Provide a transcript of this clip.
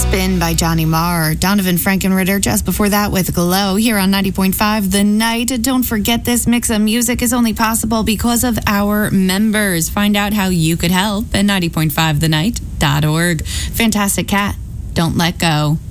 Spin by Johnny Marr. Donovan Frankenritter just before that with Glow here on 90.5 The Night. Don't forget, this mix of music is only possible because of our members. Find out how you could help at 90.5thenight.org. Fantastic Cat, Don't Let Go.